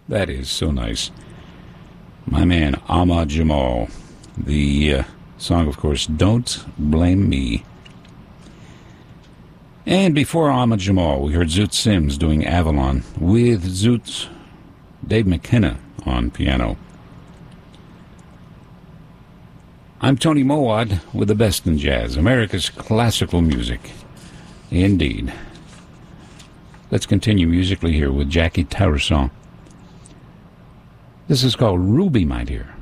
That is so nice. My man, Ahmad Jamal. The song, of course, Don't Blame Me. And before Ahmad Jamal, we heard Zoot Sims doing Avalon with Zoot Dave McKenna on piano. I'm Tony Mowat with the best in jazz, America's classical music. Indeed. Let's continue musically here with Jackie Tourson. This is called Ruby, My Dear.